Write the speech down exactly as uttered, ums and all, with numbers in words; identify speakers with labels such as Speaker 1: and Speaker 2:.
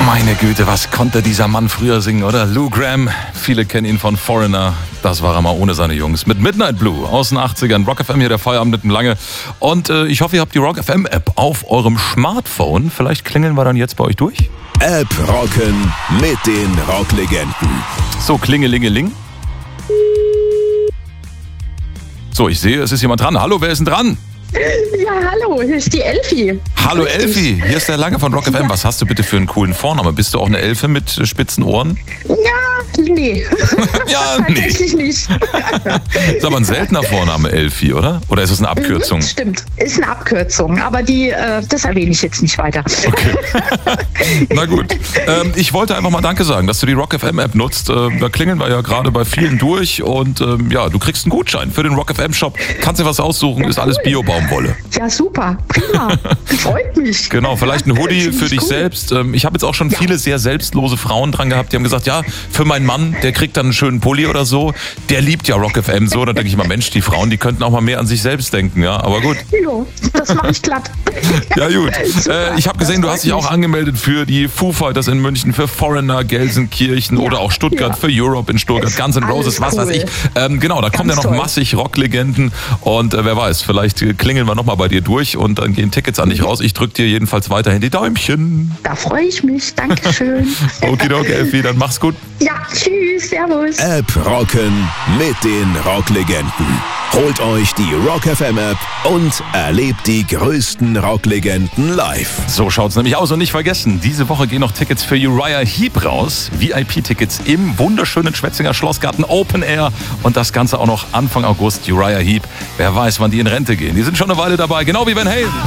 Speaker 1: Meine Güte, was konnte dieser Mann früher singen, oder? Lou Gramm, viele kennen ihn von Foreigner. Das war er mal ohne seine Jungs. Mit Midnight Blue aus den achtzigern. Rock F M hier, der Feierabend mit dem Lange. Und äh, ich hoffe, ihr habt die Rock F M App auf eurem Smartphone. Vielleicht klingeln wir dann jetzt bei euch durch.
Speaker 2: App rocken mit den Rocklegenden.
Speaker 1: So, Klingelingeling. So, ich sehe, es ist jemand dran. Hallo, wer ist denn dran?
Speaker 3: Ja, hallo, hier ist die Elfi.
Speaker 1: Hallo Elfi, hier ist der Lange von Rock F M. Was hast du bitte für einen coolen Vornamen? Bist du auch eine Elfe mit äh, spitzen Ohren?
Speaker 3: Ja, nee.
Speaker 1: Ja, nee.
Speaker 3: Tatsächlich nicht.
Speaker 1: Ist aber ein seltener Vorname, Elfi, oder? Oder ist es eine Abkürzung?
Speaker 3: Stimmt, ist eine Abkürzung, aber die, äh, das erwähne ich jetzt nicht weiter.
Speaker 1: Okay. Na gut. Ähm, ich wollte einfach mal Danke sagen, dass du die Rock F M App nutzt. Äh, da klingeln wir ja gerade bei vielen durch und ähm, ja, du kriegst einen Gutschein für den Rock F M Shop. Kannst dir was aussuchen,
Speaker 3: Ja,
Speaker 1: ist alles
Speaker 3: cool.
Speaker 1: Bio-Baumwolle.
Speaker 3: Ja, super, prima. Freut mich.
Speaker 1: Genau, vielleicht ein Hoodie
Speaker 3: Finde
Speaker 1: für
Speaker 3: ich
Speaker 1: dich
Speaker 3: cool.
Speaker 1: selbst. Ähm, Ich habe jetzt auch schon
Speaker 3: Ja.
Speaker 1: viele sehr selbstlose Frauen dran gehabt, die haben gesagt, ja, für meinen Mann, der kriegt dann einen schönen Pulli oder so. Der liebt ja Rock F M so. Da denke ich mal, Mensch, die Frauen, die könnten auch mal mehr an sich selbst denken, ja. Aber gut.
Speaker 3: Jo, das mache ich glatt.
Speaker 1: Ja gut.
Speaker 3: Super,
Speaker 1: Äh, ich habe gesehen, du hast dich
Speaker 3: das
Speaker 1: auch
Speaker 3: freut
Speaker 1: angemeldet für die Foo Fighters in München, für Foreigner, Gelsenkirchen
Speaker 3: Ja,
Speaker 1: oder auch Stuttgart,
Speaker 3: ja.
Speaker 1: für Europe in Stuttgart,
Speaker 3: Ist
Speaker 1: Guns N' Roses, was
Speaker 3: alles
Speaker 1: weiß ich.
Speaker 3: cool.
Speaker 1: Ähm, genau, da kommen ja
Speaker 3: Ganz
Speaker 1: noch
Speaker 3: toll.
Speaker 1: massig Rocklegenden und äh, wer weiß, vielleicht äh, klingeln wir nochmal bei dir durch und dann gehen Tickets an dich raus. Ich drück dir jedenfalls weiterhin die Däumchen.
Speaker 3: Da freue ich mich. Dankeschön.
Speaker 1: Okidoki, Elfi, dann mach's gut.
Speaker 3: Ja, tschüss, servus.
Speaker 2: App rocken mit den Rocklegenden. Holt euch die Rock F M App und erlebt die größten Rocklegenden live.
Speaker 1: So schaut's nämlich aus und nicht vergessen, diese Woche gehen noch Tickets für Uriah Heep raus. V I P-Tickets im wunderschönen Schwetzinger Schlossgarten Open Air und das Ganze auch noch Anfang August. Uriah Heep, wer weiß, wann die in Rente gehen. Die sind schon eine Weile dabei, genau wie Van Halen.